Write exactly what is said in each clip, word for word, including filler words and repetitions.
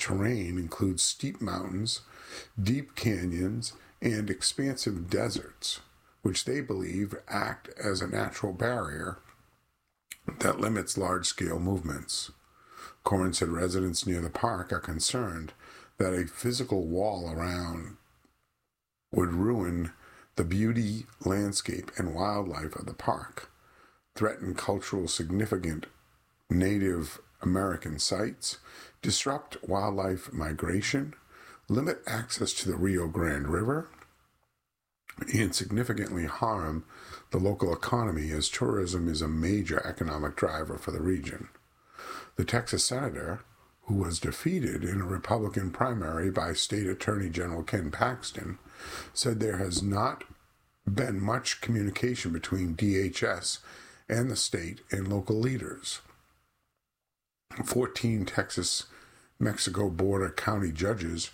terrain includes steep mountains, deep canyons, and expansive deserts, which they believe act as a natural barrier that limits large-scale movements. Coren said residents near the park are concerned that a physical wall around would ruin the beauty, landscape, and wildlife of the park, threaten cultural significant Native American sites, disrupt wildlife migration, limit access to the Rio Grande River, and significantly harm the local economy as tourism is a major economic driver for the region. The Texas senator, who was defeated in a Republican primary by State Attorney General Ken Paxton, said there has not been much communication between D H S and the state and local leaders. Fourteen Texas-Mexico border county judges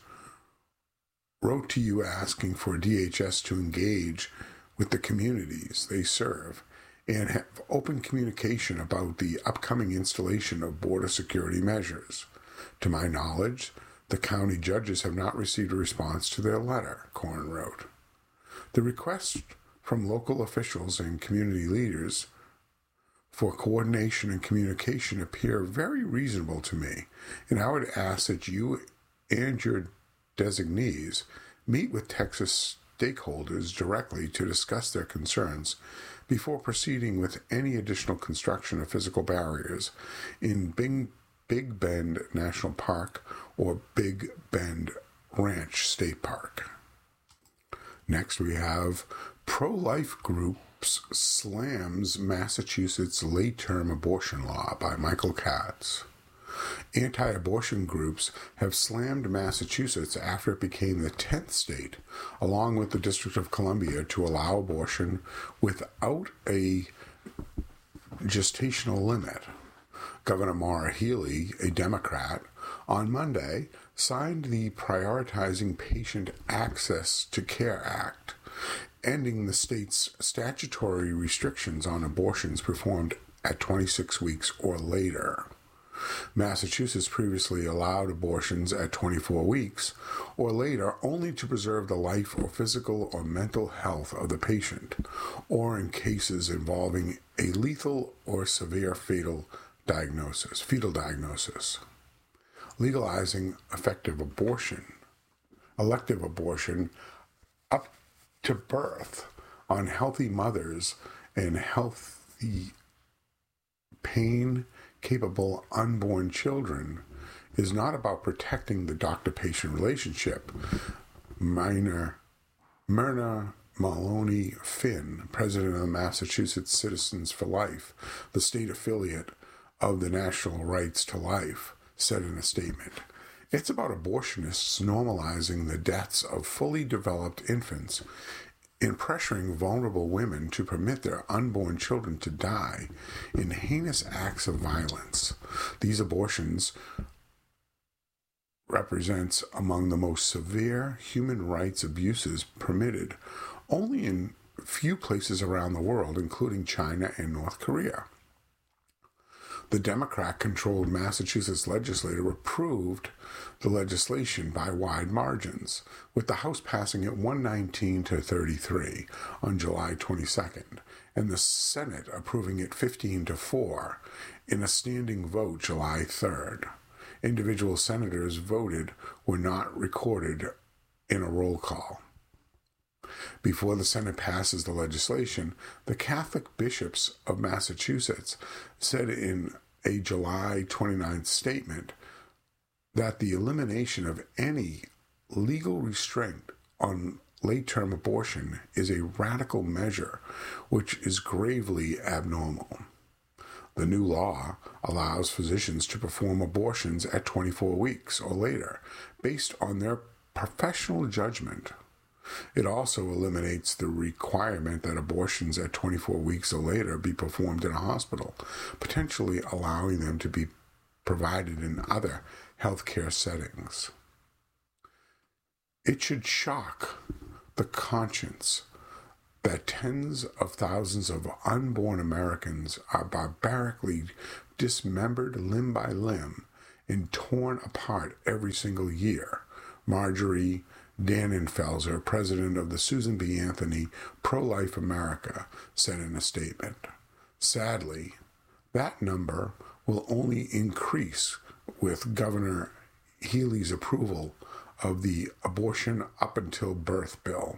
wrote to you asking for D H S to engage with the communities they serve and have open communication about the upcoming installation of border security measures. To my knowledge, the county judges have not received a response to their letter, Coren wrote. The request from local officials and community leaders for coordination and communication appear very reasonable to me, and I would ask that you and your designees meet with Texas stakeholders directly to discuss their concerns before proceeding with any additional construction of physical barriers in Big, Big Bend National Park or Big Bend Ranch State Park. Next, we have Pro-Life Groups Slams Massachusetts Late-Term Abortion Law by Michael Katz. Anti-abortion groups have slammed Massachusetts after it became the tenth state, along with the District of Columbia, to allow abortion without a gestational limit. Governor Maura Healey, a Democrat, on Monday signed the Prioritizing Patient Access to Care Act, ending the state's statutory restrictions on abortions performed at twenty-six weeks or later. Massachusetts previously allowed abortions at twenty-four weeks or later only to preserve the life or physical or mental health of the patient, or in cases involving a lethal or severe fatal diagnosis, fetal diagnosis. Legalizing effective abortion, elective abortion up to birth on healthy mothers and healthy pain capable unborn children is not about protecting the doctor-patient relationship. Minor, Myrna Maloney Finn, president of Massachusetts Citizens for Life, the state affiliate of the National Rights to Life, said in a statement, "It's about abortionists normalizing the deaths of fully developed infants in pressuring vulnerable women to permit their unborn children to die in heinous acts of violence. These abortions represents among the most severe human rights abuses permitted only in few places around the world, including China and North Korea." The Democrat-controlled Massachusetts legislature approved the legislation by wide margins, with the House passing it one nineteen to thirty-three on July twenty-second, and the Senate approving it fifteen to four in a standing vote July third. Individual senators voted were not recorded in a roll call. Before the Senate passes the legislation, the Catholic bishops of Massachusetts said in a July twenty-ninth statement that the elimination of any legal restraint on late-term abortion is a radical measure which is gravely abnormal. The new law allows physicians to perform abortions at twenty-four weeks or later based on their professional judgment. It also eliminates the requirement that abortions at twenty-four weeks or later be performed in a hospital, potentially allowing them to be provided in other healthcare settings. It should shock the conscience that tens of thousands of unborn Americans are barbarically dismembered limb by limb and torn apart every single year, Marjorie Dannenfelser, president of the Susan B. Anthony Pro-Life America, said in a statement. Sadly, that number will only increase with Governor Healey's approval of the Abortion Up Until Birth bill.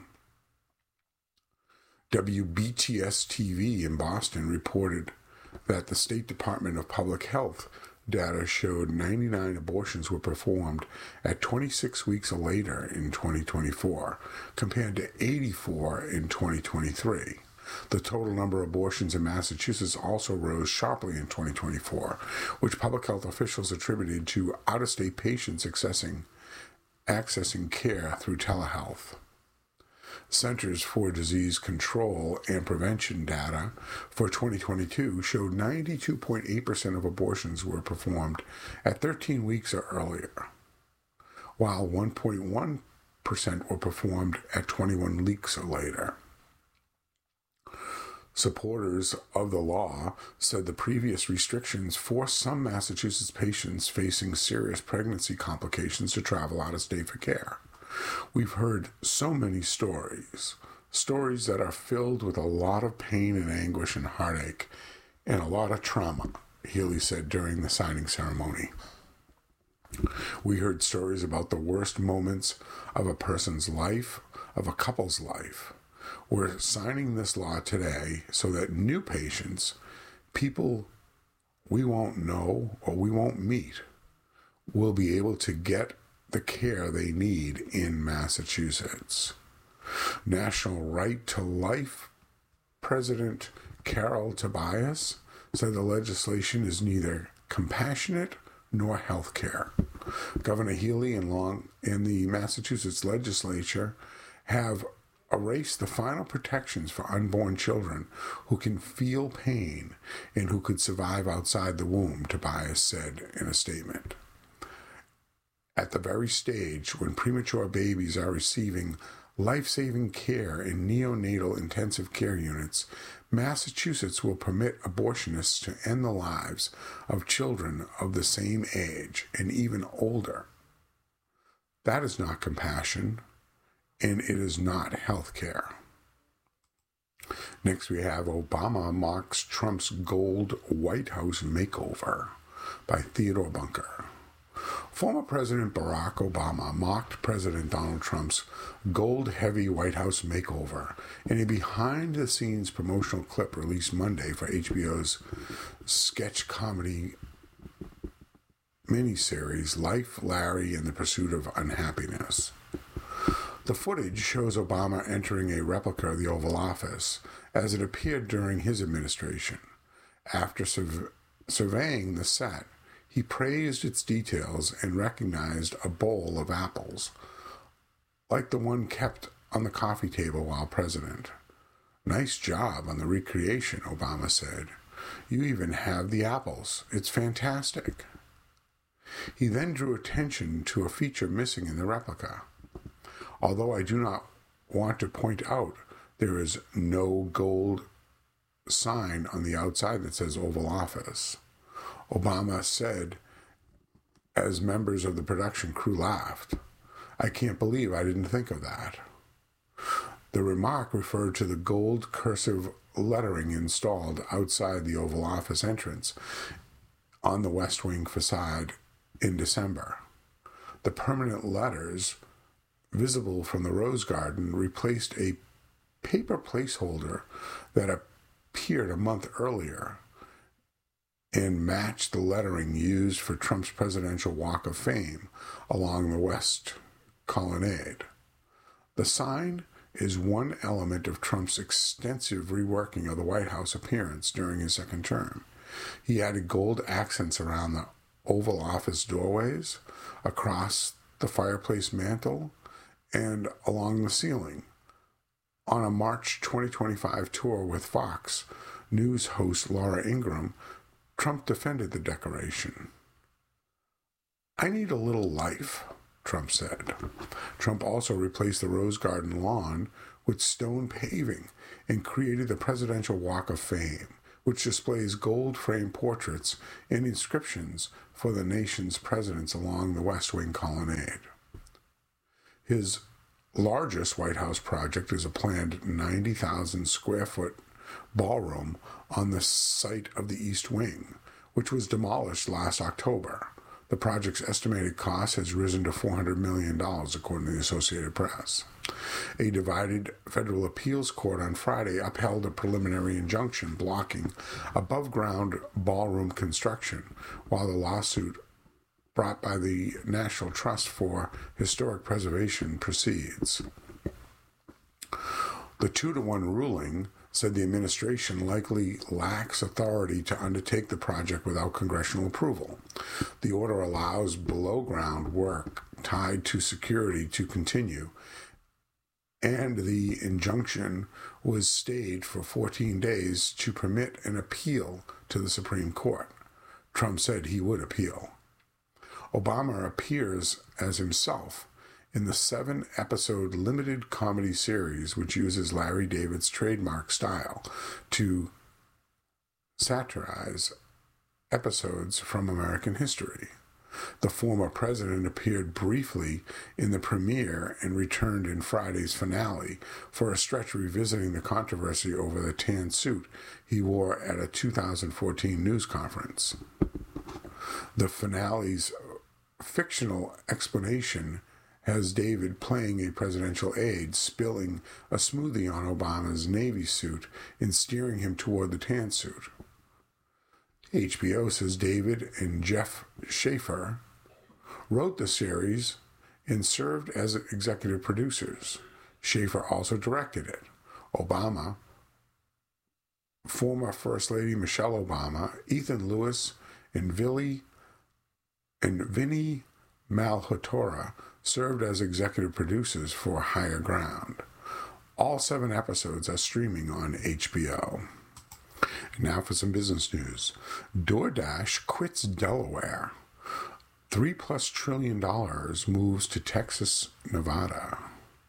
W B T S T V in Boston reported that the State Department of Public Health data showed ninety-nine abortions were performed at twenty-six weeks later in twenty twenty-four, compared to eighty-four in twenty twenty-three. The total number of abortions in Massachusetts also rose sharply in twenty twenty-four, which public health officials attributed to out-of-state patients accessing, accessing care through telehealth. Centers for Disease Control and Prevention data for twenty twenty-two showed ninety-two point eight percent of abortions were performed at thirteen weeks or earlier, while one point one percent were performed at twenty-one weeks or later. Supporters of the law said the previous restrictions forced some Massachusetts patients facing serious pregnancy complications to travel out of state for care. We've heard so many stories, stories that are filled with a lot of pain and anguish and heartache and a lot of trauma, Healey said during the signing ceremony. We heard stories about the worst moments of a person's life, of a couple's life. We're signing this law today so that new patients, people we won't know or we won't meet, will be able to get the care they need in Massachusetts. National Right to Life President Carol Tobias said the legislation is neither compassionate nor health care. Governor Healey and Long and the Massachusetts legislature have erased the final protections for unborn children who can feel pain and who could survive outside the womb, Tobias said in a statement. At the very stage when premature babies are receiving life-saving care in neonatal intensive care units, Massachusetts will permit abortionists to end the lives of children of the same age and even older. That is not compassion, and it is not health care. Next we have Obama mocks Trump's gold White House makeover by Theodore Bunker. Former President Barack Obama mocked President Donald Trump's gold-heavy White House makeover in a behind-the-scenes promotional clip released Monday for H B O's sketch comedy miniseries Life, Larry, and the Pursuit of Unhappiness. The footage shows Obama entering a replica of the Oval Office as it appeared during his administration. After surve- surveying the set, he praised its details and recognized a bowl of apples, like the one kept on the coffee table while president. "Nice job on the recreation," Obama said. "You even have the apples. It's fantastic." He then drew attention to a feature missing in the replica. "Although I do not want to point out there is no gold sign on the outside that says Oval Office," Obama said as members of the production crew laughed. "I can't believe I didn't think of that." The remark referred to the gold cursive lettering installed outside the Oval Office entrance on the West Wing facade in December. The permanent letters, visible from the Rose Garden, replaced a paper placeholder that appeared a month earlier and matched the lettering used for Trump's presidential Walk of Fame along the West Colonnade. The sign is one element of Trump's extensive reworking of the White House appearance during his second term. He added gold accents around the Oval Office doorways, across the fireplace mantel, and along the ceiling. On a March twenty twenty-five tour with Fox News host Laura Ingraham, Trump defended the decoration. "I need a little life," Trump said. Trump also replaced the Rose Garden lawn with stone paving and created the Presidential Walk of Fame, which displays gold-framed portraits and inscriptions for the nation's presidents along the West Wing colonnade. His largest White House project is a planned ninety thousand square foot ballroom on the site of the East Wing, which was demolished last October. The project's estimated cost has risen to four hundred million dollars, according to the Associated Press. A divided federal appeals court on Friday upheld a preliminary injunction blocking above-ground ballroom construction, while the lawsuit brought by the National Trust for Historic Preservation proceeds. The two-to-one ruling said the administration likely lacks authority to undertake the project without congressional approval. The order allows below-ground work tied to security to continue, and the injunction was stayed for fourteen days to permit an appeal to the Supreme Court. Trump said he would appeal. Obama appears as himself in the seven-episode limited comedy series, which uses Larry David's trademark style to satirize episodes from American history. The former president appeared briefly in the premiere and returned in Friday's finale for a stretch revisiting the controversy over the tan suit he wore at a two thousand fourteen news conference. The finale's fictional explanation has David playing a presidential aide, spilling a smoothie on Obama's Navy suit and steering him toward the tan suit. H B O says David and Jeff Schaefer wrote the series and served as executive producers. Schaefer also directed it. Obama, former First Lady Michelle Obama, Ethan Lewis, and Vili and Vinnie Malhotra served as executive producers for Higher Ground. All seven episodes are streaming on H B O. Now for some business news. DoorDash quits Delaware. Three plus trillion dollars moves to Texas, Nevada.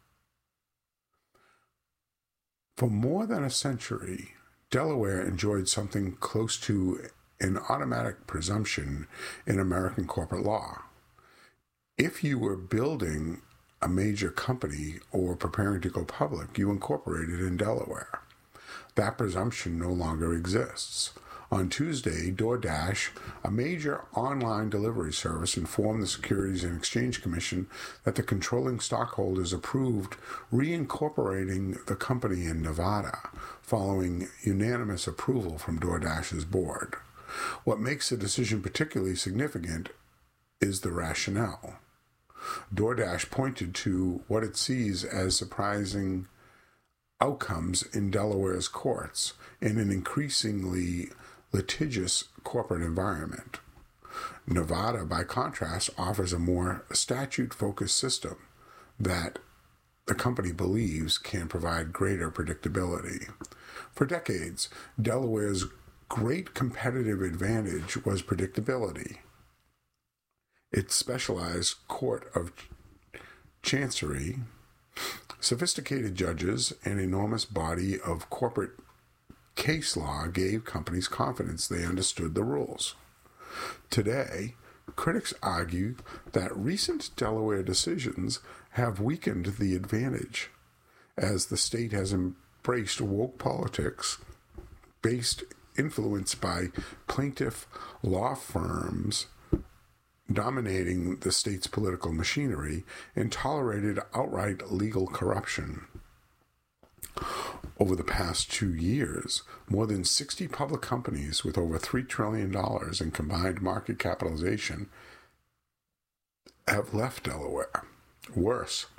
For more than a century, Delaware enjoyed something close to an automatic presumption in American corporate law. If you were building a major company or preparing to go public, you incorporated in Delaware. That presumption no longer exists. On Tuesday, DoorDash, a major online delivery service, informed the Securities and Exchange Commission that the controlling stockholders approved reincorporating the company in Nevada, following unanimous approval from DoorDash's board. What makes the decision particularly significant is the rationale. DoorDash pointed to what it sees as surprising outcomes in Delaware's courts in an increasingly litigious corporate environment. Nevada, by contrast, offers a more statute-focused system that the company believes can provide greater predictability. For decades, Delaware's great competitive advantage was predictability. Its specialized court of chancery, sophisticated judges, and enormous body of corporate case law gave companies confidence they understood the rules. Today, critics argue that recent Delaware decisions have weakened the advantage, as the state has embraced woke politics based influenced by plaintiff law firms dominating the state's political machinery and tolerated outright legal corruption. Over the past two years, more than sixty public companies with over three trillion dollars in combined market capitalization have left Delaware. Worse,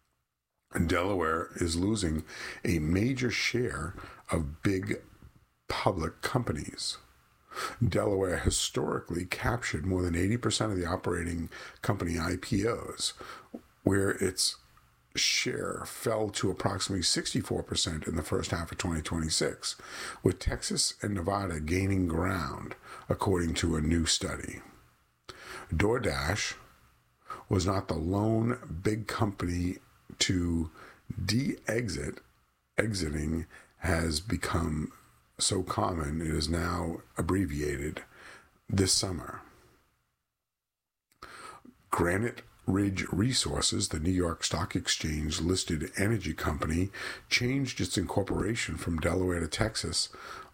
Delaware is losing a major share of big public companies. Delaware historically captured more than eighty percent of the operating company I P Os, where its share fell to approximately sixty-four percent in the first half of twenty twenty-six, with Texas and Nevada gaining ground, according to a new study. DoorDash was not the lone big company to de-exit. Exiting has become so common it is now abbreviated, this summer. Granite Ridge Resources, the New York Stock Exchange listed energy company, changed its incorporation from Delaware to Texas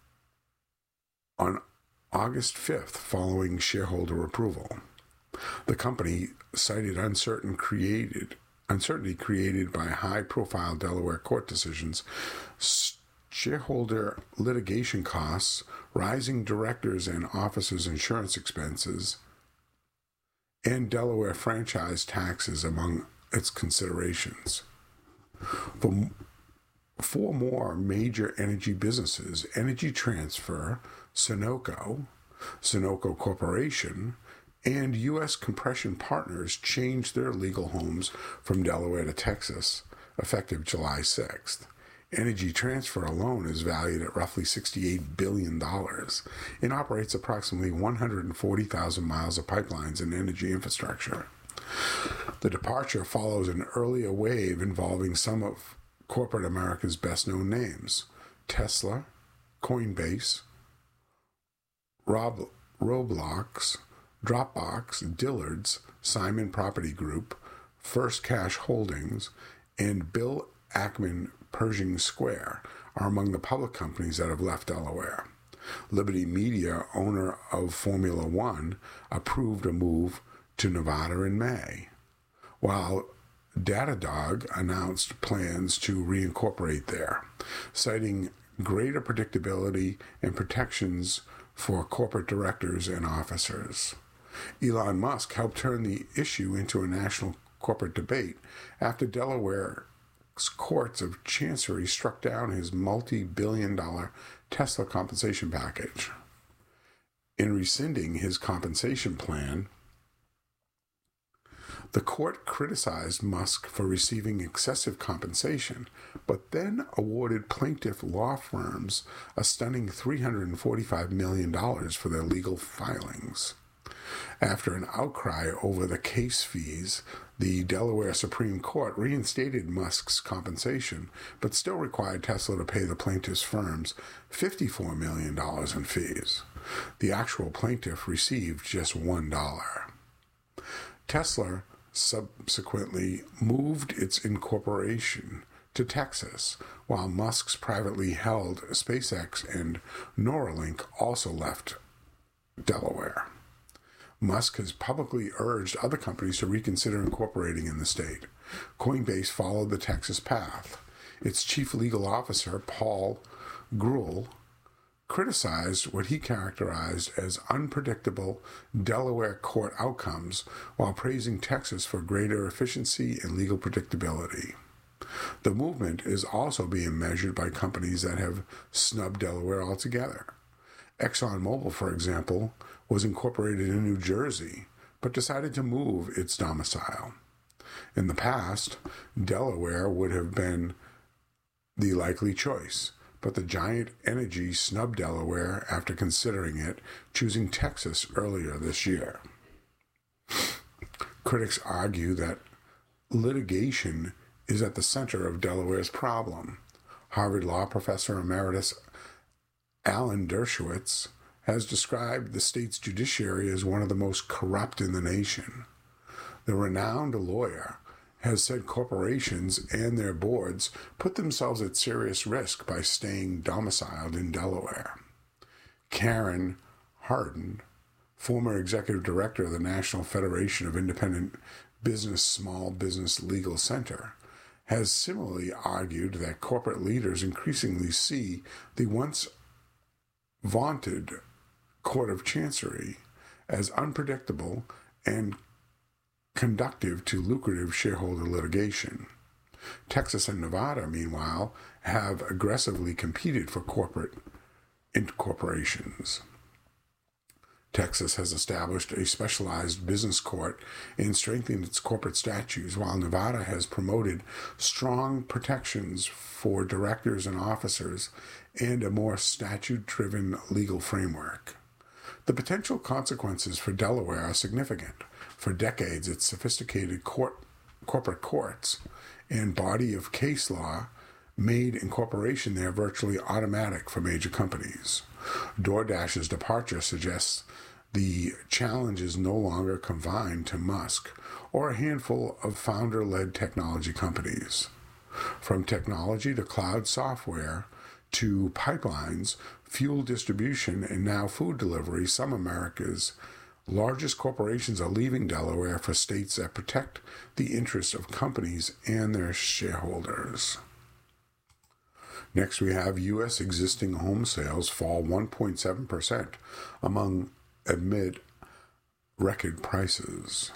on August fifth following shareholder approval. The company cited uncertain created, uncertainty created by high-profile Delaware court decisions, shareholder litigation costs, rising directors' and officers' insurance expenses, and Delaware franchise taxes among its considerations. For four more major energy businesses, Energy Transfer, Sunoco, Sunoco Corporation, and U S Compression Partners changed their legal homes from Delaware to Texas, effective July sixth. Energy Transfer alone is valued at roughly sixty-eight billion dollars and operates approximately one hundred forty thousand miles of pipelines and energy infrastructure. The departure follows an earlier wave involving some of corporate America's best-known names: Tesla, Coinbase, Rob- Roblox, Dropbox, Dillard's, Simon Property Group, First Cash Holdings, and Bill Ackman Pershing Square are among the public companies that have left Delaware. Liberty Media, owner of Formula One, approved a move to Nevada in May, while Datadog announced plans to reincorporate there, citing greater predictability and protections for corporate directors and officers. Elon Musk helped turn the issue into a national corporate debate after Delaware's courts of chancery struck down his multi-billion dollar Tesla compensation package. In rescinding his compensation plan, the court criticized Musk for receiving excessive compensation, but then awarded plaintiff law firms a stunning three hundred forty-five million dollars for their legal filings. After an outcry over the case fees, the Delaware Supreme Court reinstated Musk's compensation, but still required Tesla to pay the plaintiff's firms fifty-four million dollars in fees. The actual plaintiff received just one dollar. Tesla subsequently moved its incorporation to Texas, while Musk's privately held SpaceX and Neuralink also left Delaware. Musk has publicly urged other companies to reconsider incorporating in the state. Coinbase followed the Texas path. Its chief legal officer, Paul Grewal, criticized what he characterized as unpredictable Delaware court outcomes while praising Texas for greater efficiency and legal predictability. The movement is also being measured by companies that have snubbed Delaware altogether. ExxonMobil, for example, was incorporated in New Jersey, but decided to move its domicile. In the past, Delaware would have been the likely choice, but the giant energy snubbed Delaware after considering it, choosing Texas earlier this year. Critics argue that litigation is at the center of Delaware's problem. Harvard Law professor emeritus Alan Dershowitz has described the state's judiciary as one of the most corrupt in the nation. The renowned lawyer has said corporations and their boards put themselves at serious risk by staying domiciled in Delaware. Karen Hardin, former executive director of the National Federation of Independent Business Small Business Legal Center, has similarly argued that corporate leaders increasingly see the once vaunted Court of Chancery as unpredictable and conducive to lucrative shareholder litigation. Texas and Nevada, meanwhile, have aggressively competed for corporate incorporations. Texas has established a specialized business court and strengthened its corporate statutes, while Nevada has promoted strong protections for directors and officers and a more statute-driven legal framework. The potential consequences for Delaware are significant. For decades, its sophisticated court, corporate courts and body of case law made incorporation there virtually automatic for major companies. DoorDash's departure suggests the challenge is no longer confined to Musk or a handful of founder-led technology companies. From technology to cloud software to pipelines, fuel distribution, and now food delivery, some of America's largest corporations are leaving Delaware for states that protect the interests of companies and their shareholders. Next, we have U S existing home sales fall one point seven percent among amid record prices.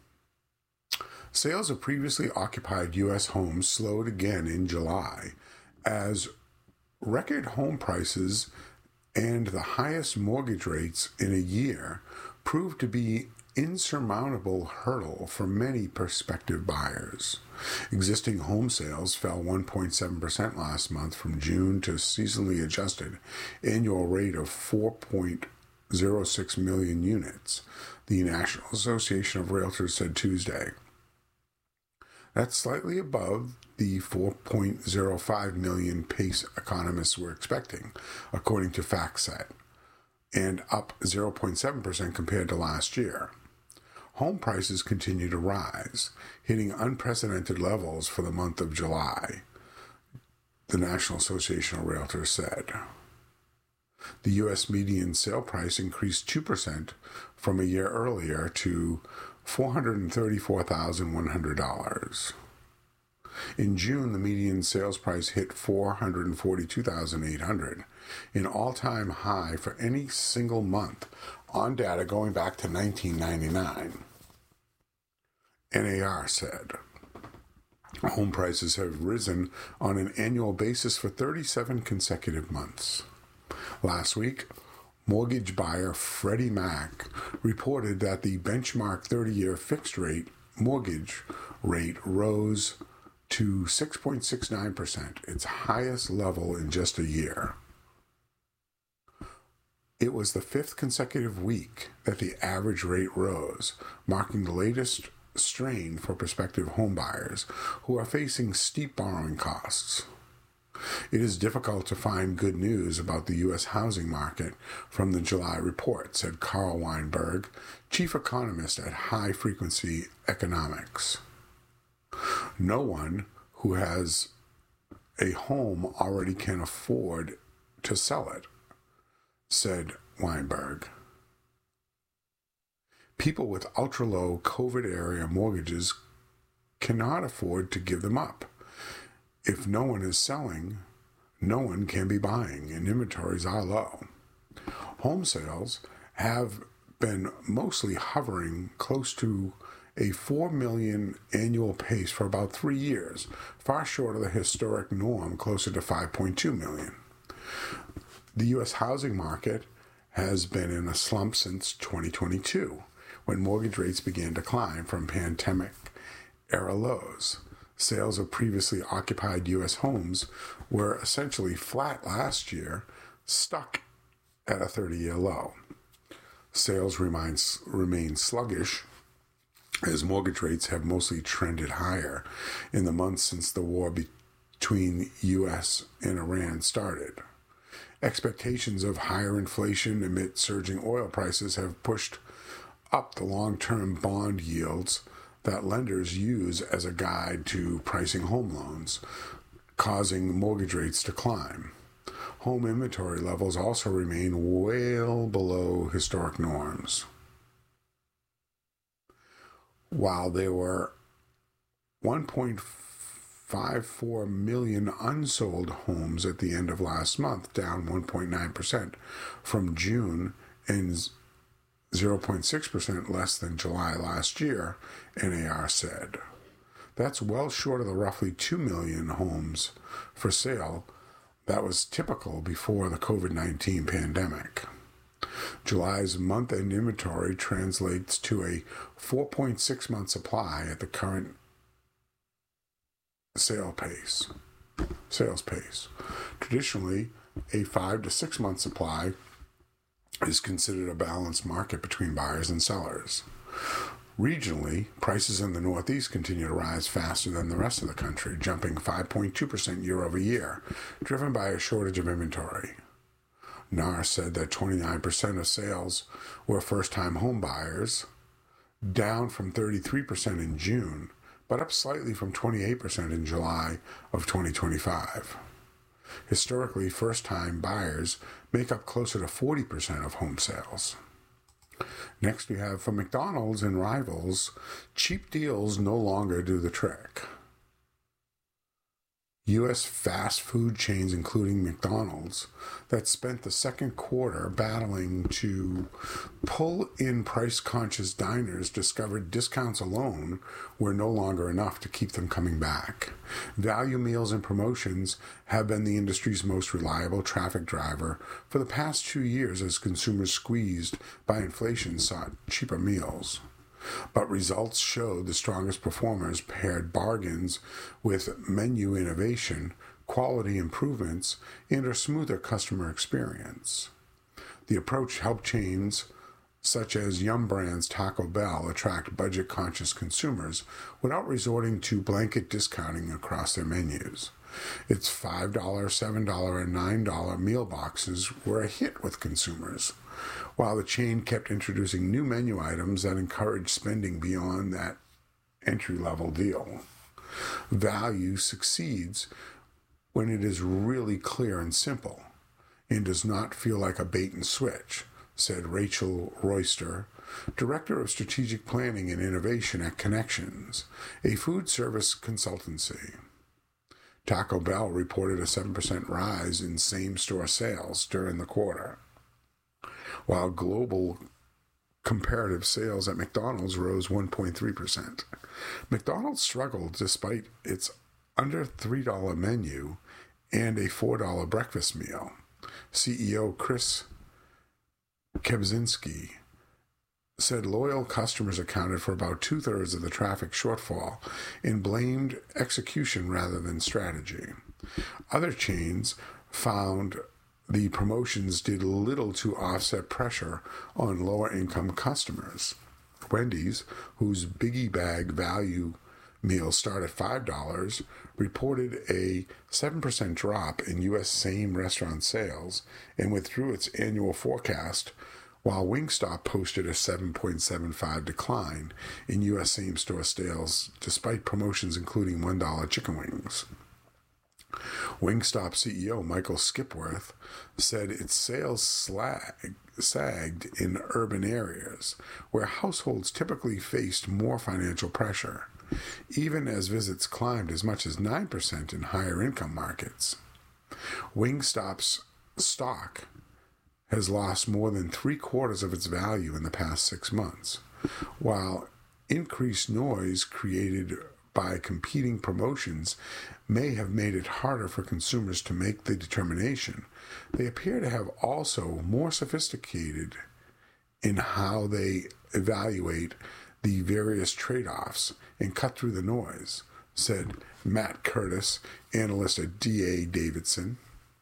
Sales of previously occupied U S homes slowed again in July as record home prices and the highest mortgage rates in a year proved to be insurmountable hurdle for many prospective buyers. Existing home sales fell one point seven percent last month from June to seasonally adjusted annual rate of four point zero six million units, the National Association of Realtors said Tuesday. That's slightly above the four point zero five million pace economists were expecting, according to FactSet, and up zero point seven percent compared to last year. Home prices continue to rise, hitting unprecedented levels for the month of July, the National Association of Realtors said. The U S median sale price increased two percent from a year earlier to four hundred thirty-four thousand one hundred dollars. In June, the median sales price hit four hundred forty-two thousand eight hundred dollars, an all-time high for any single month on data going back to nineteen ninety-nine. N A R said home prices have risen on an annual basis for thirty-seven consecutive months. Last week, mortgage buyer Freddie Mac reported that the benchmark thirty-year fixed-rate mortgage rate rose to six point six nine percent, its highest level in just a year. It was the fifth consecutive week that the average rate rose, marking the latest strain for prospective homebuyers who are facing steep borrowing costs. It is difficult to find good news about the U S housing market from the July report, said Carl Weinberg, chief economist at High Frequency Economics. No one who has a home already can afford to sell it, said Weinberg. People with ultra-low COVID-area mortgages cannot afford to give them up. If no one is selling, no one can be buying, and inventories are low. Home sales have been mostly hovering close to a four million annual pace for about three years, far short of the historic norm closer to five point two million. The U S housing market has been in a slump since twenty twenty-two, when mortgage rates began to climb from pandemic-era lows. Sales of previously occupied U S homes were essentially flat last year, stuck at a thirty-year low. Sales remain, remain sluggish as mortgage rates have mostly trended higher in the months since the war between U S and Iran started. Expectations of higher inflation amid surging oil prices have pushed up the long-term bond yields that lenders use as a guide to pricing home loans, causing mortgage rates to climb. Home inventory levels also remain well below historic norms. While there were one point five four million unsold homes at the end of last month, down one point nine percent from June and zero point six percent less than July last year, N A R said. That's well short of the roughly two million homes for sale that was typical before the COVID nineteen pandemic. July's month-end inventory translates to a four point six month supply at the current sale pace, sales pace. Traditionally, a five to six month supply is considered a balanced market between buyers and sellers. Regionally, prices in the Northeast continue to rise faster than the rest of the country, jumping five point two percent year over year, driven by a shortage of inventory. N A R said that twenty-nine percent of sales were first-time home buyers, down from thirty-three percent in June, but up slightly from twenty-eight percent in July of twenty twenty-five. Historically, first-time buyers make up closer to forty percent of home sales. Next, we have from McDonald's and rivals, cheap deals no longer do the trick. U S fast food chains, including McDonald's, that spent the second quarter battling to pull in price-conscious diners discovered discounts alone were no longer enough to keep them coming back. Value meals and promotions have been the industry's most reliable traffic driver for the past two years as consumers squeezed by inflation sought cheaper meals. But results showed the strongest performers paired bargains with menu innovation, quality improvements, and a smoother customer experience. The approach helped chains such as Yum Brands Taco Bell attract budget-conscious consumers without resorting to blanket discounting across their menus. Its five dollars, seven dollars, and nine dollars meal boxes were a hit with consumers, while the chain kept introducing new menu items that encouraged spending beyond that entry-level deal. Value succeeds when it is really clear and simple and does not feel like a bait and switch, said Rachel Royster, Director of Strategic Planning and Innovation at Connections, a food service consultancy. Taco Bell reported a seven percent rise in same-store sales during the quarter, while global comparative sales at McDonald's rose one point three percent. McDonald's struggled despite its under three dollars menu and a four dollars breakfast meal. C E O Chris Kempczynski said loyal customers accounted for about two-thirds of the traffic shortfall and blamed execution rather than strategy. Other chains found the promotions did little to offset pressure on lower-income customers. Wendy's, whose Biggie Bag value meal start at five dollars, reported a seven percent drop in U S same-restaurant sales and withdrew its annual forecast, while Wingstop posted a seven point seven five decline in U S same-store sales despite promotions including one dollar chicken wings. Wingstop C E O Michael Skipworth said its sales slag, sagged in urban areas where households typically faced more financial pressure, even as visits climbed as much as nine percent in higher income markets. Wingstop's stock has lost more than three quarters of its value in the past six months. While increased noise created by competing promotions may have made it harder for consumers to make the determination, they appear to have also more sophisticated in how they evaluate the various trade-offs and cut through the noise, said Matt Curtis, analyst at D A Davidson.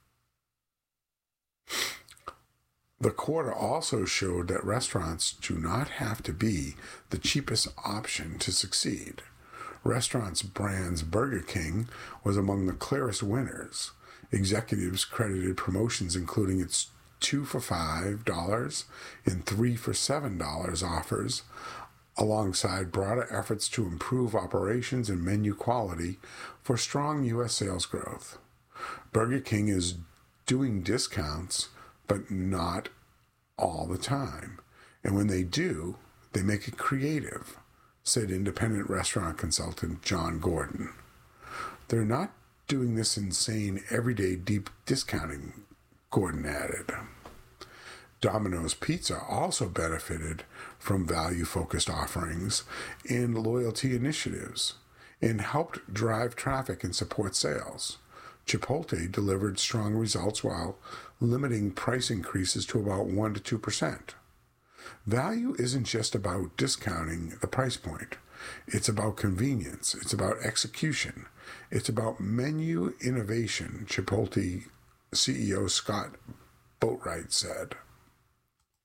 The quarter also showed that restaurants do not have to be the cheapest option to succeed. Restaurants brands Burger King was among the clearest winners. Executives credited promotions including its two for five dollars and three for seven dollars offers, alongside broader efforts to improve operations and menu quality for strong U S sales growth. Burger King is doing discounts, but not all the time. And when they do, they make it creative, said independent restaurant consultant John Gordon. They're not doing this insane everyday deep discounting, Gordon added. Domino's Pizza also benefited from value-focused offerings and loyalty initiatives and helped drive traffic and support sales. Chipotle delivered strong results while limiting price increases to about one to two percent. Value isn't just about discounting the price point. It's about convenience. It's about execution. It's about menu innovation, Chipotle C E O Scott Boatwright said.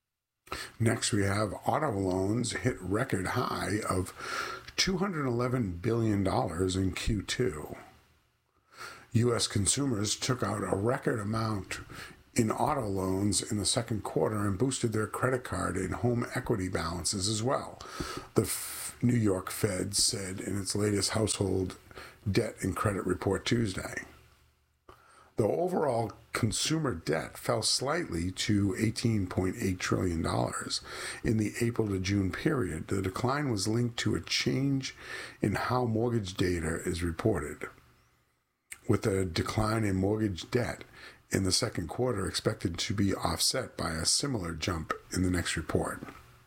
Next, we have auto loans hit record high of two hundred eleven billion dollars in Q two. U S consumers took out a record amount in auto loans in the second quarter and boosted their credit card and home equity balances as well, the F- New York Fed said in its latest household debt and credit report Tuesday. Though overall consumer debt fell slightly to eighteen point eight trillion dollars in the April to June period, the decline was linked to a change in how mortgage data is reported, with a decline in mortgage debt in the second quarter expected to be offset by a similar jump in the next report.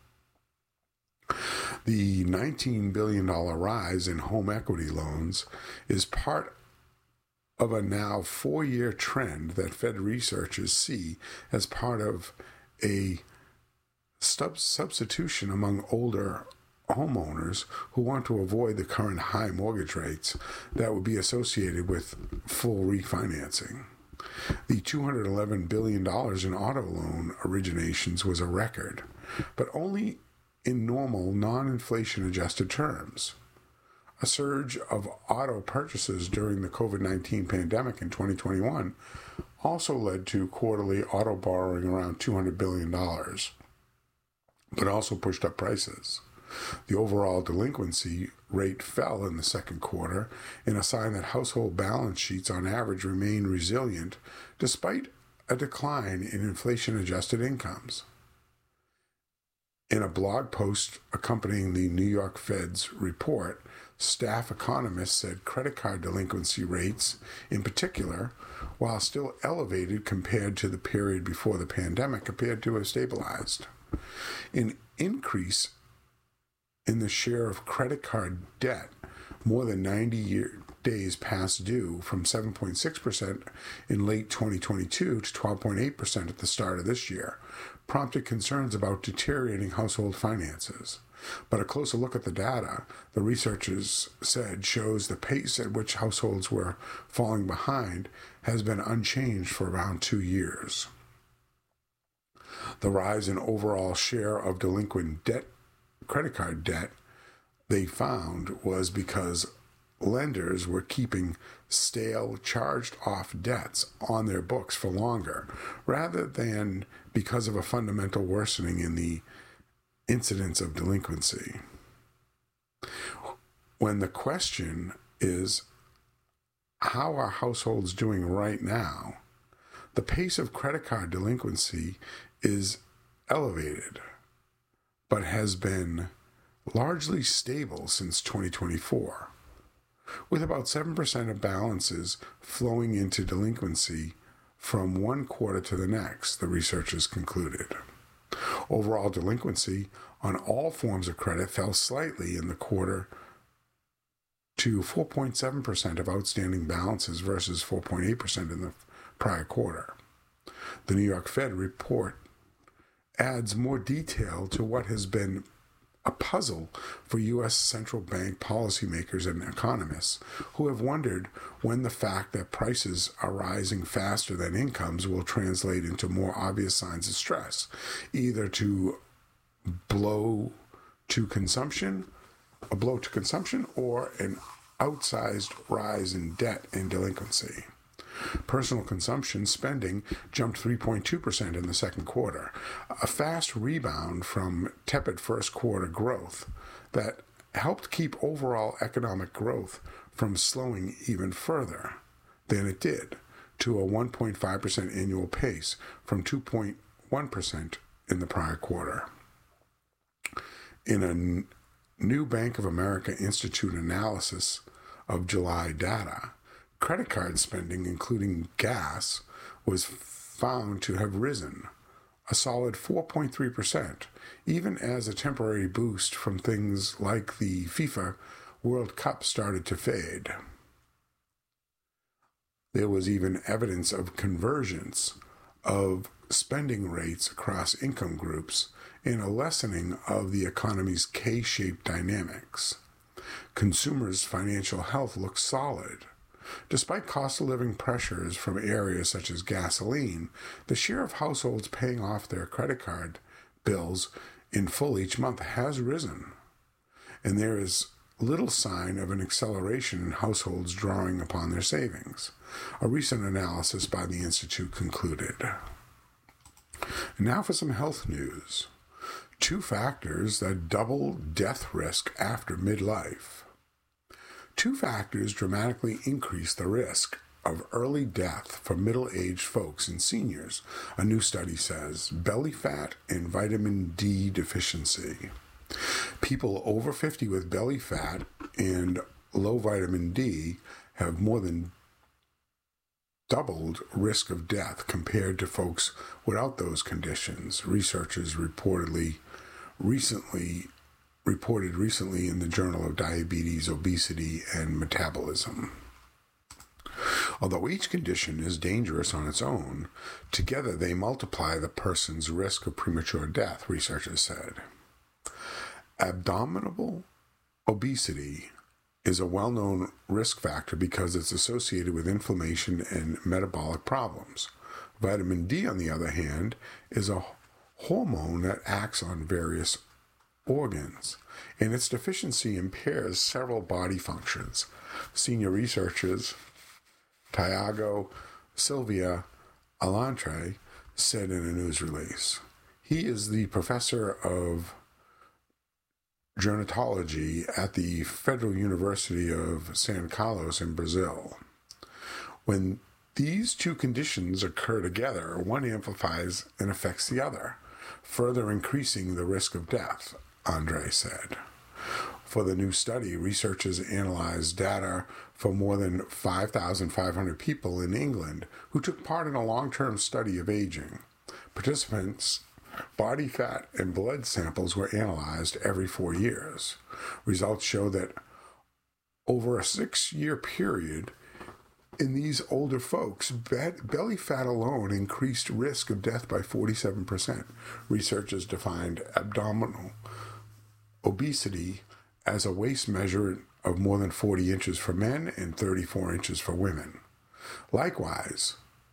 The nineteen billion dollars rise in home equity loans is part of a now four-year trend that Fed researchers see as part of a sub- substitution among older homeowners who want to avoid the current high mortgage rates that would be associated with full refinancing. The two hundred eleven billion dollars in auto loan originations was a record, but only in normal, non-inflation adjusted terms. A surge of auto purchases during the COVID nineteen pandemic in twenty twenty-one also led to quarterly auto borrowing around two hundred billion dollars, but also pushed up prices. The overall delinquency rate fell in the second quarter, in a sign that household balance sheets on average remain resilient despite a decline in inflation-adjusted incomes. In a blog post accompanying the New York Fed's report, staff economists said credit card delinquency rates, in particular, while still elevated compared to the period before the pandemic, appeared to have stabilized. An increase in the share of credit card debt more than ninety year, days past due from seven point six percent in late twenty twenty-two to twelve point eight percent at the start of this year prompted concerns about deteriorating household finances. But a closer look at the data, the researchers said, shows the pace at which households were falling behind has been unchanged for around two years. The rise in overall share of delinquent debt, credit card debt, they found was because lenders were keeping stale, charged-off debts on their books for longer, rather than because of a fundamental worsening in the incidence of delinquency. When the question is, how are households doing right now? The pace of credit card delinquency is elevated, but has been largely stable since twenty twenty-four, with about seven percent of balances flowing into delinquency from one quarter to the next, the researchers concluded. Overall delinquency on all forms of credit fell slightly in the quarter to four point seven percent of outstanding balances versus four point eight percent in the prior quarter. The New York Fed report adds more detail to what has been a puzzle for U S central bank policymakers and economists who have wondered when the fact that prices are rising faster than incomes will translate into more obvious signs of stress, either to blow to consumption, a blow to consumption, or an outsized rise in debt and delinquency. Personal consumption spending jumped three point two percent in the second quarter, a fast rebound from tepid first quarter growth that helped keep overall economic growth from slowing even further than it did, to a one point five percent annual pace from two point one percent in the prior quarter. In a n- new Bank of America Institute analysis of July data, credit card spending, including gas, was found to have risen a solid four point three percent, even as a temporary boost from things like the FIFA World Cup started to fade. There was even evidence of convergence of spending rates across income groups and a lessening of the economy's K-shaped dynamics. Consumers' financial health looks solid. Despite cost of living pressures from areas such as gasoline, the share of households paying off their credit card bills in full each month has risen, and there is little sign of an acceleration in households drawing upon their savings, a recent analysis by the Institute concluded. And now for some health news. Two factors that double death risk after midlife. Two factors dramatically increase the risk of early death for middle-aged folks and seniors, a new study says: belly fat and vitamin D deficiency. People over fifty with belly fat and low vitamin D have more than doubled risk of death compared to folks without those conditions, researchers reportedly recently reported recently in the Journal of Diabetes, Obesity, and Metabolism. Although each condition is dangerous on its own, together they multiply the person's risk of premature death, researchers said. Abdominal obesity is a well-known risk factor because it's associated with inflammation and metabolic problems. Vitamin D, on the other hand, is a hormone that acts on various organs, and its deficiency impairs several body functions. Senior researchers Tiago Silvia Alantre said in a news release. He is the professor of gerontology at the Federal University of San Carlos in Brazil. When these two conditions occur together, one amplifies and affects the other, further increasing the risk of death, Andre said. For the new study, researchers analyzed data for more than five thousand five hundred people in England who took part in a long-term study of aging. Participants' body fat and blood samples were analyzed every four years. Results show that over a six-year period, in these older folks, belly fat alone increased risk of death by forty-seven percent. Researchers defined abdominal obesity as a waist measure of more than forty inches for men and thirty-four inches for women. Likewise,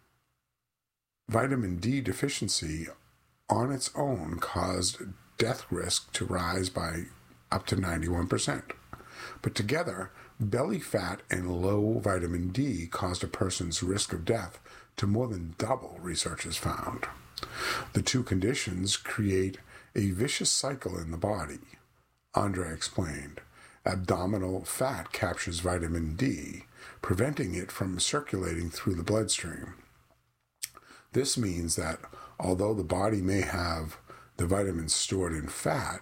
vitamin D deficiency on its own caused death risk to rise by up to ninety-one percent. But together, belly fat and low vitamin D caused a person's risk of death to more than double, researchers found. The two conditions create a vicious cycle in the body. Andre explained. Abdominal fat captures vitamin D, preventing it from circulating through the bloodstream. This means that although the body may have the vitamins stored in fat,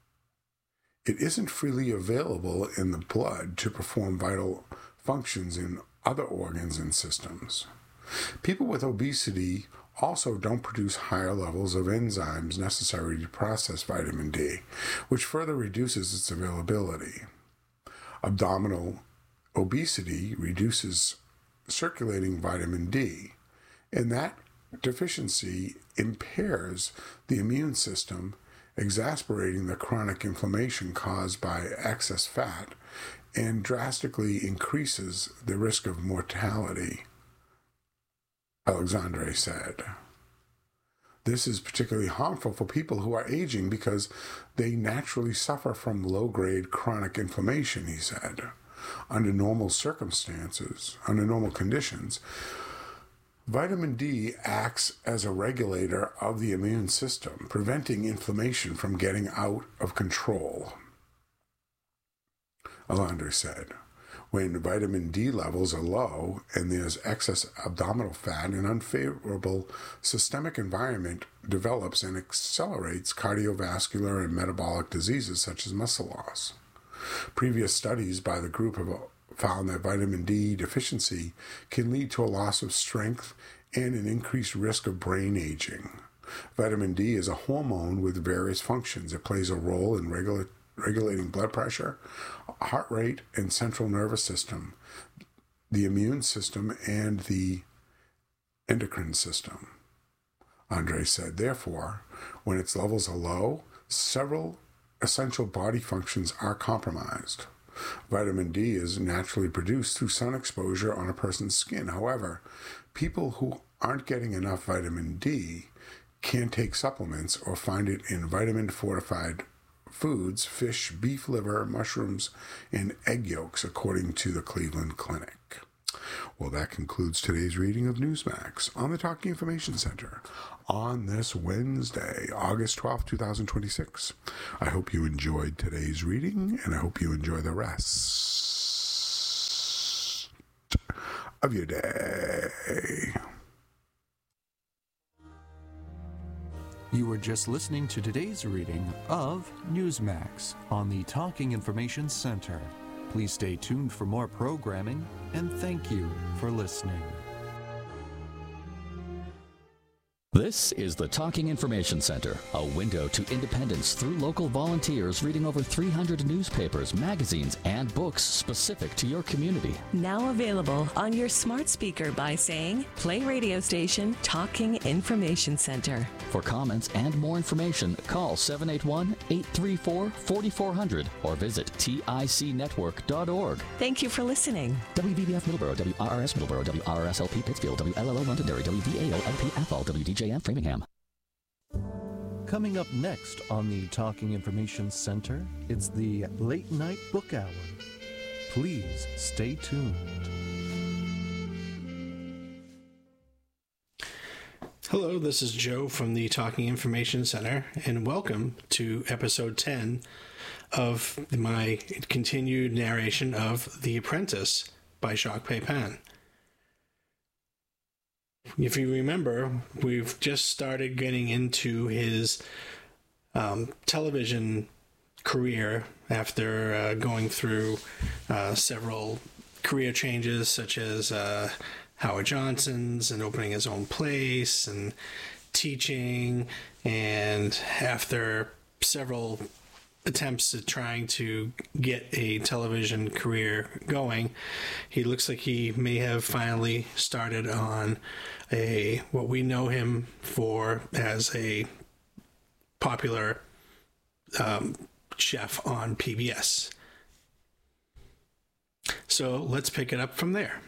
it isn't freely available in the blood to perform vital functions in other organs and systems. People with obesity also don't produce higher levels of enzymes necessary to process vitamin D, which further reduces its availability. Abdominal obesity reduces circulating vitamin D, and that deficiency impairs the immune system, exacerbating the chronic inflammation caused by excess fat, and drastically increases the risk of mortality, Alexandre said. This is particularly harmful for people who are aging because they naturally suffer from low-grade chronic inflammation, he said. Under normal circumstances, under normal conditions, vitamin D acts as a regulator of the immune system, preventing inflammation from getting out of control, Alander said. When vitamin D levels are low and there's excess abdominal fat, an unfavorable systemic environment develops and accelerates cardiovascular and metabolic diseases such as muscle loss. Previous studies by the group have found that vitamin D deficiency can lead to a loss of strength and an increased risk of brain aging. Vitamin D is a hormone with various functions. It plays a role in regula- regulating blood pressure, heart rate, and central nervous system, the immune system, and the endocrine system, Andre said. Therefore, when its levels are low, several essential body functions are compromised. Vitamin D is naturally produced through sun exposure on a person's skin. However, people who aren't getting enough vitamin D Can't take supplements or find it in vitamin-fortified foods, fish, beef liver, mushrooms, and egg yolks, according to the Cleveland Clinic. Well, that concludes today's reading of Newsmax on the Talking Information Center on this Wednesday, August twelfth, twenty twenty-six. I hope you enjoyed today's reading, and I hope you enjoy the rest of your day. You were just listening to today's reading of Newsmax on the Talking Information Center. Please stay tuned for more programming, and thank you for listening. This is the Talking Information Center, a window to independence through local volunteers reading over three hundred newspapers, magazines, and books specific to your community. Now available on your smart speaker by saying, play radio station Talking Information Center. For comments and more information, call seven eight one, eight three four, four four zero zero or visit tic network dot org. Thank you for listening. W B B F Middleborough, W R R S Middleborough, W R R S L P Pittsfield, W L L O Londonderry, W V A O L P Athol, W D J M Framingham. Coming up next on the Talking Information Center, it's the Late Night Book Hour. Please stay tuned. Hello, this is Joe from the Talking Information Center, and welcome to episode ten of my continued narration of The Apprentice by Jacques Pepin. If you remember, we've just started getting into his um, television career after uh, going through uh, several career changes, such as uh, Howard Johnson's and opening his own place and teaching, and after several attempts at trying to get a television career going, he looks like he may have finally started on a what we know him for as a popular um, chef on P B S. So let's pick it up from there.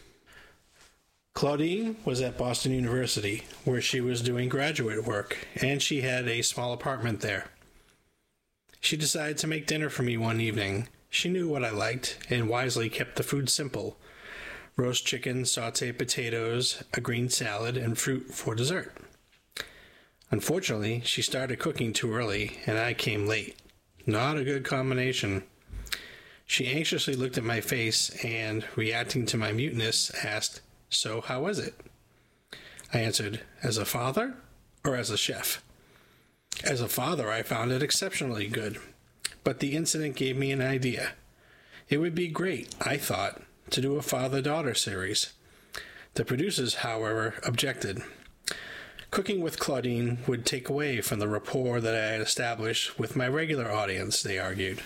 Claudine was at Boston University, where she was doing graduate work, and she had a small apartment there. She decided to make dinner for me one evening. She knew what I liked, and wisely kept the food simple. Roast chicken, sautéed potatoes, a green salad, and fruit for dessert. Unfortunately, she started cooking too early, and I came late. Not a good combination. She anxiously looked at my face and, reacting to my muteness, asked, "So how was it?" I answered, "As a father or as a chef?" As a father, I found it exceptionally good, but the incident gave me an idea. It would be great, I thought, to do a father-daughter series. The producers, however, objected. Cooking with Claudine would take away from the rapport that I had established with my regular audience, they argued.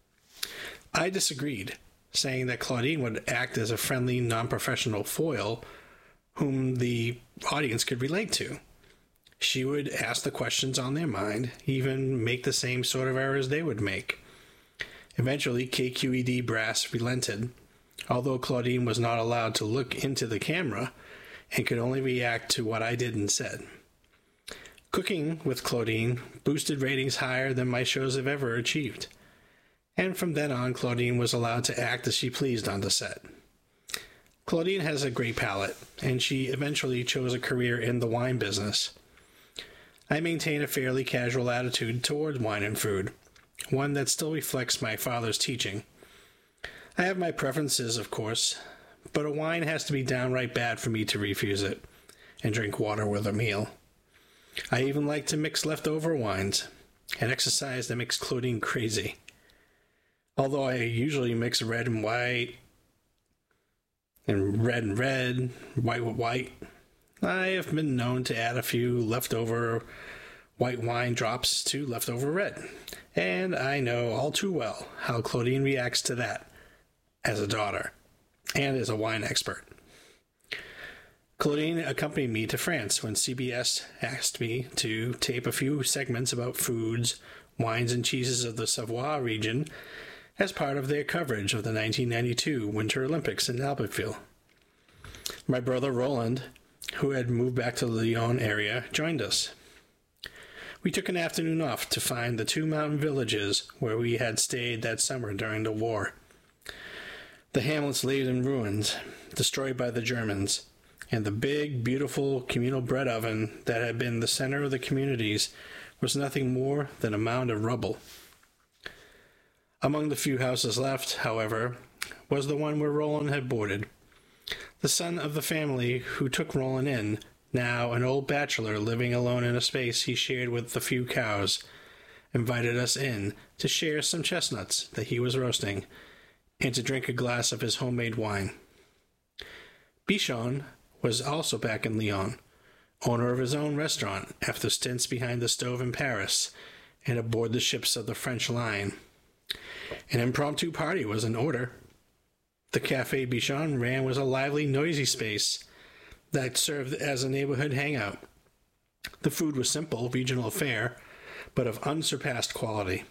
I disagreed, saying that Claudine would act as a friendly, non-professional foil whom the audience could relate to. She would ask the questions on their mind, even make the same sort of errors they would make. Eventually, K Q E D brass relented, although Claudine was not allowed to look into the camera and could only react to what I did and said. Cooking with Claudine boosted ratings higher than my shows have ever achieved, and from then on, Claudine was allowed to act as she pleased on the set. Claudine has a great palate, and she eventually chose a career in the wine business. I maintain a fairly casual attitude toward wine and food, one that still reflects my father's teaching. I have my preferences, of course, but a wine has to be downright bad for me to refuse it and drink water with a meal. I even like to mix leftover wines, an exercise that makes Claudine crazy. Although I usually mix red and white, and red and red, white with white, I have been known to add a few leftover white wine drops to leftover red, and I know all too well how Claudine reacts to that as a daughter and as a wine expert. Claudine accompanied me to France when C B S asked me to tape a few segments about foods, wines, and cheeses of the Savoie region as part of their coverage of the nineteen ninety-two Winter Olympics in Albertville. My brother Roland, who had moved back to the Lyon area, joined us. We took an afternoon off to find the two mountain villages where we had stayed that summer during the war. The hamlets laid in ruins, destroyed by the Germans, and the big, beautiful communal bread oven that had been the center of the communities was nothing more than a mound of rubble. Among the few houses left, however, was the one where Roland had boarded. The son of the family who took Roland in, now an old bachelor living alone in a space he shared with the few cows, invited us in to share some chestnuts that he was roasting, and to drink a glass of his homemade wine. Bichon was also back in Lyon, owner of his own restaurant after stints behind the stove in Paris and aboard the ships of the French line. An impromptu party was in order. The Café Bichon ran was a lively, noisy space that served as a neighborhood hangout. The food was simple, regional fare, but of unsurpassed quality.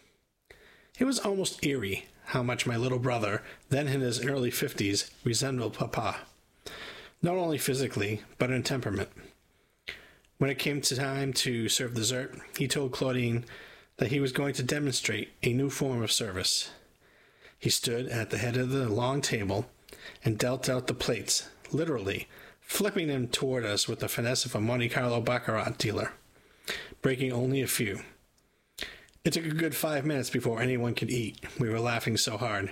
It was almost eerie how much my little brother, then in his early fifties, resembled Papa, not only physically, but in temperament. When it came to time to serve dessert, he told Claudine that he was going to demonstrate a new form of service. He stood at the head of the long table and dealt out the plates, literally, flipping them toward us with the finesse of a Monte Carlo baccarat dealer, breaking only a few. It took a good five minutes before anyone could eat. We were laughing so hard.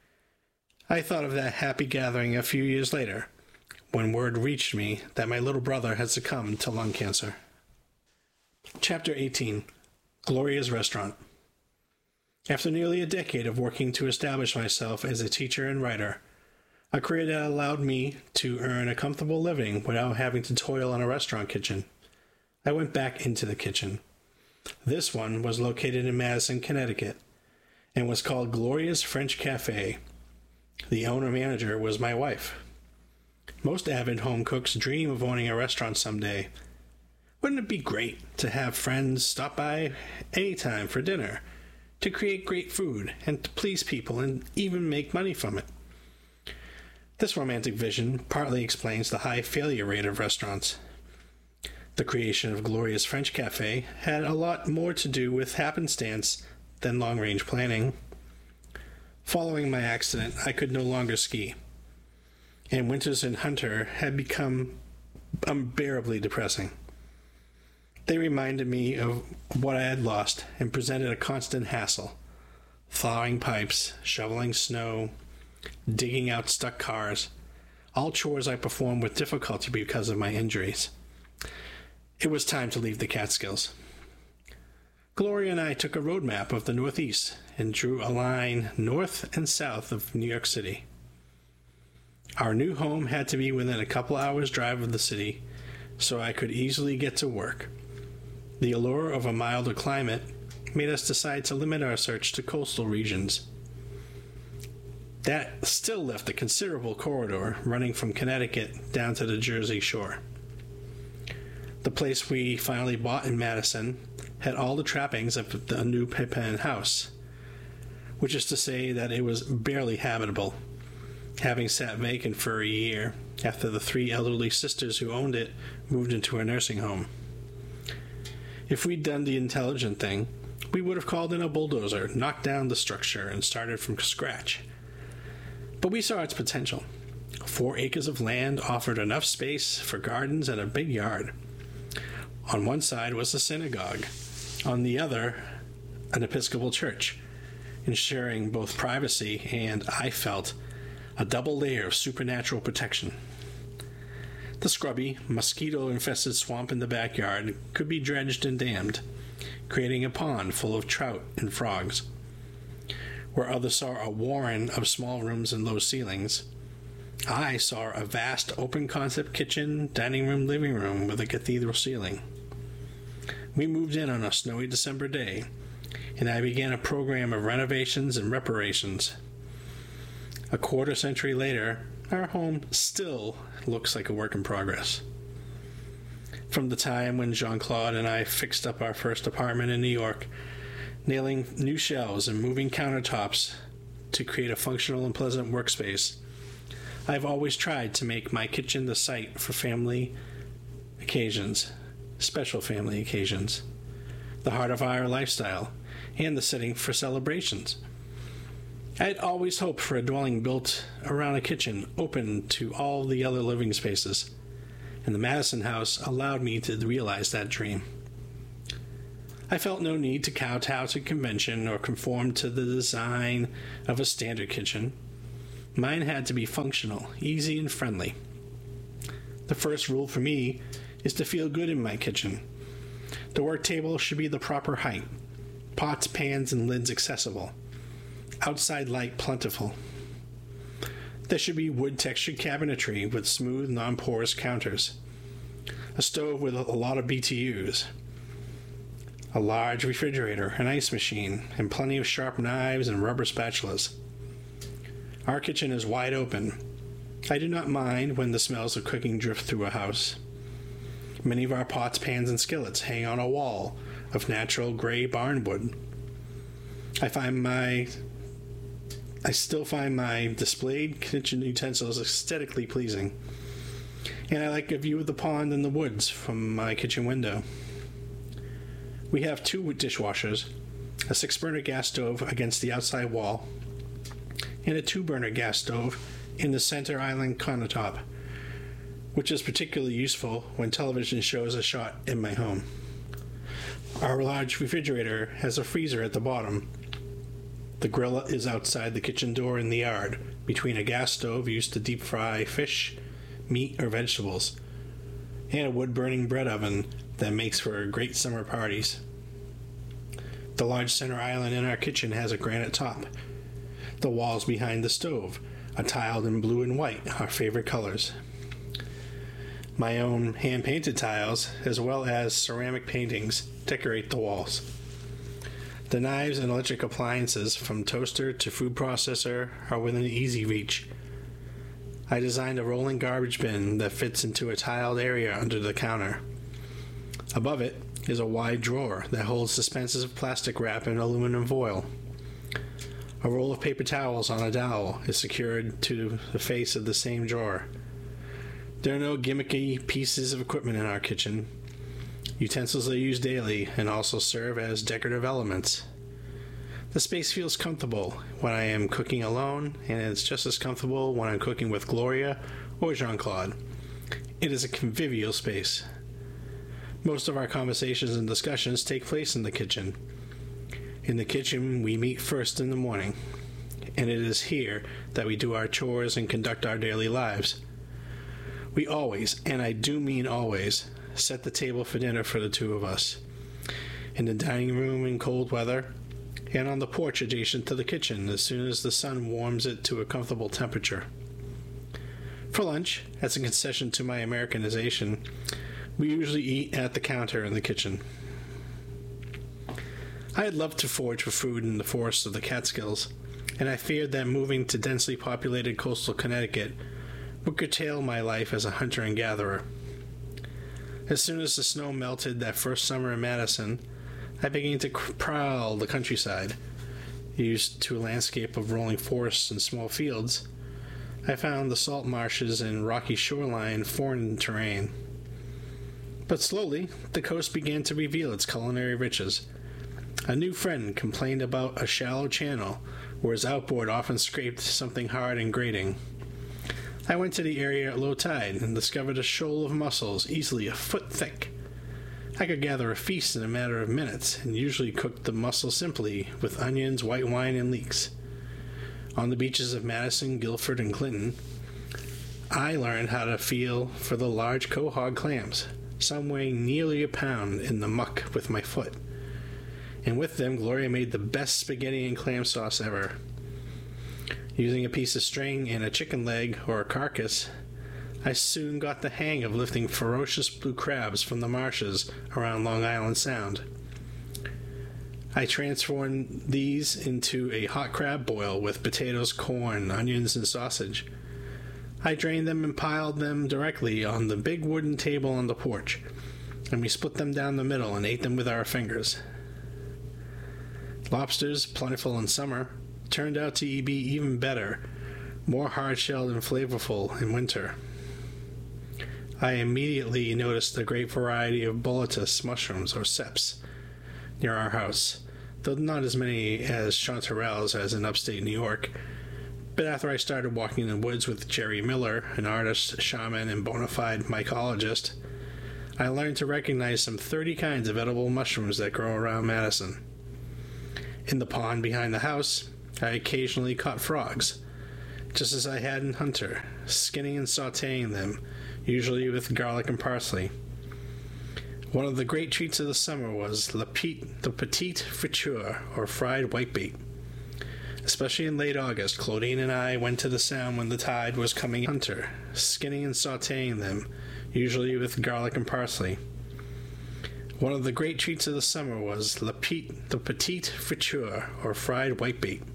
I thought of that happy gathering a few years later, when word reached me that my little brother had succumbed to lung cancer. Chapter eighteen. Gloria's Restaurant. After nearly a decade of working to establish myself as a teacher and writer, a career that allowed me to earn a comfortable living without having to toil in a restaurant kitchen, I went back into the kitchen. This one was located in Madison, Connecticut, and was called Gloria's French Cafe. The owner-manager was my wife. Most avid home cooks dream of owning a restaurant someday. Wouldn't it be great to have friends stop by anytime for dinner, to create great food, and to please people, and even make money from it? This romantic vision partly explains the high failure rate of restaurants. The creation of Gloria's French Cafe had a lot more to do with happenstance than long-range planning. Following my accident, I could no longer ski, and winters in Hunter had become unbearably depressing. They reminded me of what I had lost and presented a constant hassle. Thawing pipes, shoveling snow, digging out stuck cars, all chores I performed with difficulty because of my injuries. It was time to leave the Catskills. Gloria and I took a road map of the Northeast and drew a line north and south of New York City. Our new home had to be within a couple hours' drive of the city, so I could easily get to work. The allure of a milder climate made us decide to limit our search to coastal regions. That still left a considerable corridor running from Connecticut down to the Jersey shore. The place we finally bought in Madison had all the trappings of a new Pepin house, which is to say that it was barely habitable, having sat vacant for a year after the three elderly sisters who owned it moved into a nursing home. If we'd done the intelligent thing, we would have called in a bulldozer, knocked down the structure, and started from scratch. But we saw its potential. Four acres of land offered enough space for gardens and a big yard. On one side was a synagogue, on the other, an Episcopal church, ensuring both privacy and, I felt, a double layer of supernatural protection. The scrubby, mosquito-infested swamp in the backyard could be dredged and dammed, creating a pond full of trout and frogs. Where others saw a warren of small rooms and low ceilings, I saw a vast open-concept kitchen, dining room, living room with a cathedral ceiling. We moved in on a snowy December day, and I began a program of renovations and reparations. A quarter century later, our home still looks like a work in progress. From the time when Jean-Claude and I fixed up our first apartment in New York, nailing new shelves and moving countertops to create a functional and pleasant workspace, I've always tried to make my kitchen the site for family occasions, special family occasions. the heart of our lifestyle, and the setting for celebrations. I had always hoped for a dwelling built around a kitchen open to all the other living spaces, and the Madison house allowed me to realize that dream. I felt no need to kowtow to convention or conform to the design of a standard kitchen. Mine had to be functional, easy, and friendly. The first rule for me is to feel good in my kitchen. The work table should be the proper height, pots, pans, and lids accessible, outside light plentiful. There should be wood-textured cabinetry with smooth, non-porous counters, a stove with a lot of B T Us, a large refrigerator, an ice machine, and plenty of sharp knives and rubber spatulas. Our kitchen is wide open. I do not mind when the smells of cooking drift through a house. Many of our pots, pans, and skillets hang on a wall of natural gray barnwood. I find my... I still find my displayed kitchen utensils aesthetically pleasing, and I like a view of the pond and the woods from my kitchen window. We have two dishwashers, a six-burner gas stove against the outside wall, and a two-burner gas stove in the center island countertop, which is particularly useful when television shows are shot in my home. Our large refrigerator has a freezer at the bottom. The grill is outside the kitchen door in the yard, between a gas stove used to deep fry fish, meat, or vegetables, and a wood-burning bread oven that makes for great summer parties. The large center island in our kitchen has a granite top. The walls behind the stove are tiled in blue and white, our favorite colors. My own hand-painted tiles, as well as ceramic paintings, decorate the walls. The knives and electric appliances, from toaster to food processor, are within easy reach. I designed a rolling garbage bin that fits into a tiled area under the counter. Above it is a wide drawer that holds dispenses of plastic wrap and aluminum foil. A roll of paper towels on a dowel is secured to the face of the same drawer. There are no gimmicky pieces of equipment in our kitchen. Utensils are used daily and also serve as decorative elements. The space feels comfortable when I am cooking alone, and it's just as comfortable when I'm cooking with Gloria or Jean-Claude. It is a convivial space. Most of our conversations and discussions take place in the kitchen. In the kitchen, we meet first in the morning, and it is here that we do our chores and conduct our daily lives. We always, and I do mean always, set the table for dinner for the two of us, in the dining room in cold weather, and on the porch adjacent to the kitchen as soon as the sun warms it to a comfortable temperature. For lunch, as a concession to my Americanization, we usually eat at the counter in the kitchen. I had loved to forage for food in the forests of the Catskills, and I feared that moving to densely populated coastal Connecticut would curtail my life as a hunter and gatherer. As soon as the snow melted that first summer in Madison, I began to prowl the countryside. Used to a landscape of rolling forests and small fields, I found the salt marshes and rocky shoreline foreign terrain. But slowly, the coast began to reveal its culinary riches. A new friend complained about a shallow channel where his outboard often scraped something hard and grating. I went to the area at low tide and discovered a shoal of mussels easily a foot thick. I could gather a feast in a matter of minutes, and usually cooked the mussel simply with onions, white wine, and leeks. On the beaches of Madison, Guilford, and Clinton, I learned how to feel for the large quahog clams, some weighing nearly a pound, in the muck with my foot. And with them, Gloria made the best spaghetti and clam sauce ever. Using a piece of string and a chicken leg or a carcass, I soon got the hang of lifting ferocious blue crabs from the marshes around Long Island Sound. I transformed these into a hot crab boil with potatoes, corn, onions, and sausage. I drained them and piled them directly on the big wooden table on the porch, and we split them down the middle and ate them with our fingers. Lobsters, plentiful in summer, turned out to be even better, more hard-shelled and flavorful in winter. I immediately noticed the great variety of boletus mushrooms, or seps, near our house, though not as many as chanterelles as in upstate New York. But after I started walking in the woods with Jerry Miller, an artist, shaman, and bona fide mycologist, I learned to recognize some thirty kinds of edible mushrooms that grow around Madison. In the pond behind the house, I occasionally caught frogs, just as I had in Hunter, skinning and sautéing them, usually with garlic and parsley. One of the great treats of the summer was la pete, the petite friture, or fried whitebait. Especially in late August, Claudine and I went to the sound when the tide was coming Hunter, skinning and sautéing them, usually with garlic and parsley. One of the great treats of the summer was la pete, the petite friture, or fried whitebait.